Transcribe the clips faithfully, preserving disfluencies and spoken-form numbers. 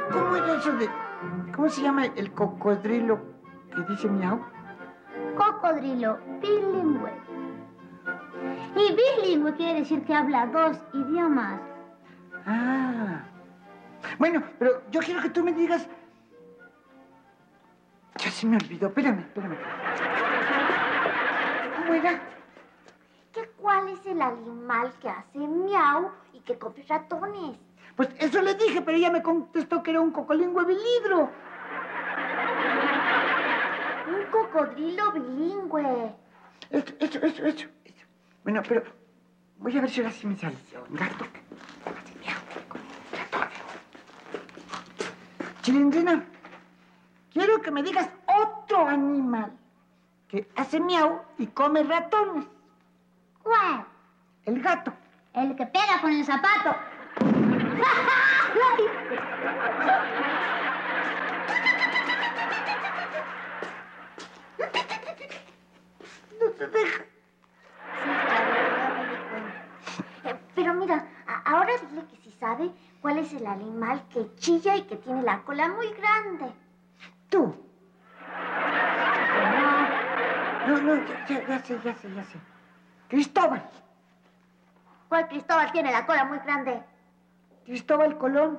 ¿Cómo era eso de... ¿Cómo se llama el cocodrilo que dice miau? Cocodrilo bilingüe. Y bilingüe quiere decir que habla dos idiomas. Ah. Bueno, pero yo quiero que tú me digas... Ya se me olvidó. Espérame, espérame. ¿Cómo era? ¿Qué cuál es el animal que hace miau y que come ratones? Pues eso le dije, pero ella me contestó que era un cocolingüe bilingüe. Un cocodrilo bilingüe. Eso, eso, eso, eso, eso. Bueno, pero voy a ver si ahora sí me sale. Un gato que hace miau con ratones. Chilindrina, quiero que me digas otro animal que hace miau y come ratones. ¿Cuál? El gato. El que pega con el zapato. No se deja. Sí, claro, ya me di cuenta. Eh, pero mira, a- ahora dile que si sabe cuál es el animal que chilla y que tiene la cola muy grande. Tú. No. No, no, ya, ya, ya sé, ya sé, ya sé. Cristóbal. ¿Cuál Cristóbal tiene la cola muy grande? Cristóbal Colón.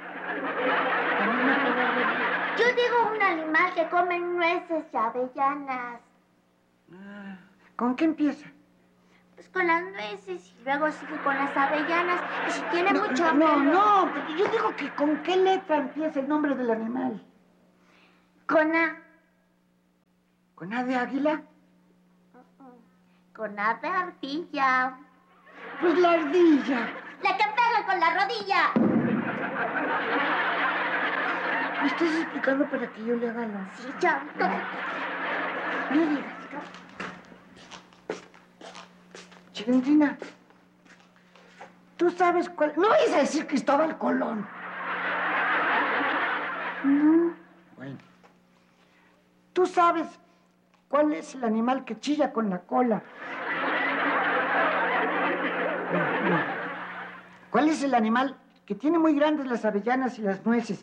Yo digo un animal que come nueces y avellanas. Ah, ¿con qué empieza? Pues con las nueces y luego sigue con las avellanas. Y si tiene No, mucho no, hambre, no, porque yo digo que ¿con qué letra empieza el nombre del animal? Con A. ¿Con A de águila? Con A de ardilla. Pues la ardilla. La que pega con la rodilla. ¿Me estás explicando para que yo le haga lo... Sí, chavito. No digas. Chilindrina, ¿tú sabes cuál...? No vais a decir Cristóbal Colón. No. Bueno. ¿Tú sabes cuál es el animal que chilla con la cola? No, no. ¿Cuál es el animal que tiene muy grandes las avellanas y las nueces?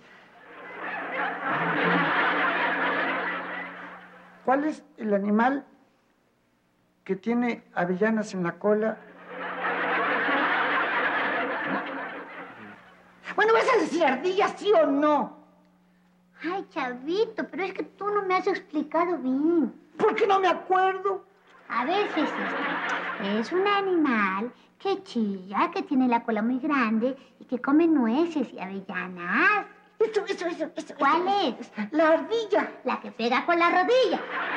¿Cuál es el animal que tiene avellanas en la cola? Bueno, ¿vas a decir ardilla, sí o no? Ay, chavito, pero es que tú no me has explicado bien. ¿Por qué no me acuerdo? A veces este, es un animal que chilla, que tiene la cola muy grande y que come nueces y avellanas. Eso, eso, eso, eso. ¿Cuál eso, es? eso. La ardilla. La que pega con la rodilla.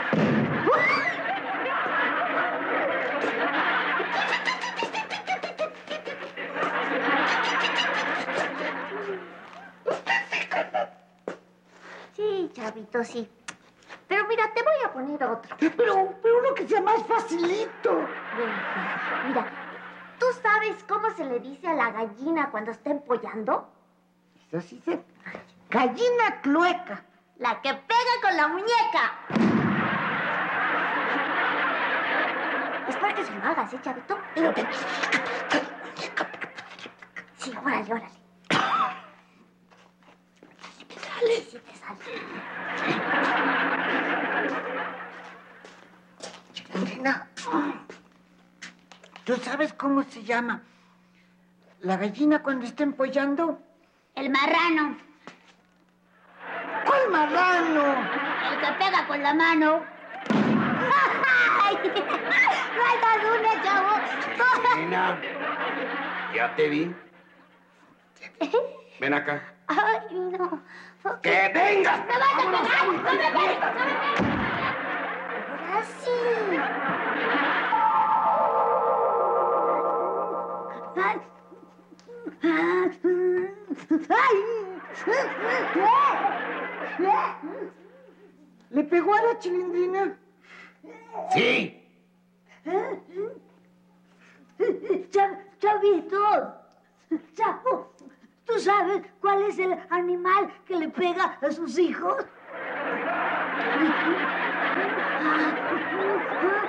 Sí, chavito, sí. Pero mira, te voy a poner otro. Pero, pero uno que sea más facilito. Bueno, mira, ¿tú sabes cómo se le dice a la gallina cuando está empollando? Eso sí se... Gallina clueca. La que pega con la muñeca. Espera que se lo hagas, ¿eh, chavito? Sí, órale, órale. Sí te sale. Sí te sale. Chilindrina, ¿tú sabes cómo se llama la gallina cuando está empollando? El marrano. ¿Cuál marrano? El que pega con la mano. ¡Ay! ¡No hay más una, chavo! Chilindrina, ya te vi. Ven acá. ¡Ay, no! ¡Que vengas! ¡Me vas a pegar! ¡No me pegues! ¡No me pegues! Ahora sí. ¡Ay! ¿Le pegó a la Chilindrina? Sí. Chav- Chavito, Chavo, ¿tú sabes cuál es el animal que le pega a sus hijos?